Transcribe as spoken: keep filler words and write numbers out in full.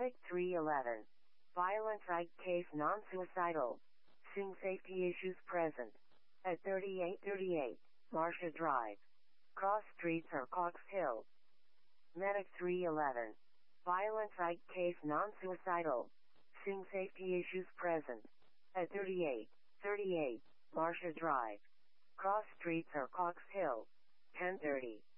Medic three eleven. Violent psych case non-suicidal. Seeing safety issues present. At thirty-eight thirty-eight, Marcia Drive. Cross streets or Cox Hill. Medic three eleven. Violent psych case non-suicidal. Seeing safety issues present. At thirty-eight thirty-eight, Marcia Drive. Cross streets or Cox Hill. ten thirty.